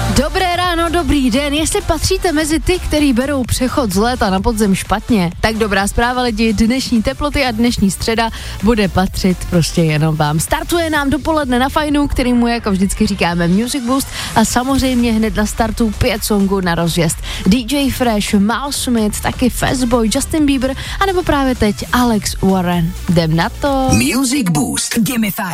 Dobré ráno, dobrý den, jestli patříte mezi ty, který berou přechod z léta na podzim špatně, tak dobrá zpráva lidi, dnešní teploty a dnešní středa bude patřit prostě jenom vám. Startuje nám dopoledne na Fajnu, kterýmu jako vždycky říkáme Music Boost a samozřejmě hned na startu 5 songů na rozjezd. DJ Fresh, Mal Smith, taky Fastboy, Justin Bieber, anebo právě teď Alex Warren. Jdem na to. Music Boost. Gimme 5.